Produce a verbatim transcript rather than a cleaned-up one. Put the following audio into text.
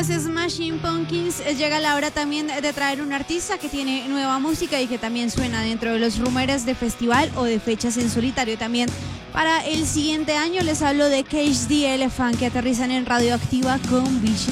los Smashing Pumpkins llega la hora también de traer un artista que tiene nueva música y que también suena dentro de los rumores de festival o de fechas en solitario también. Para el siguiente año les hablo de Cage the Elephant, que aterrizan en Radioactiva con Vision.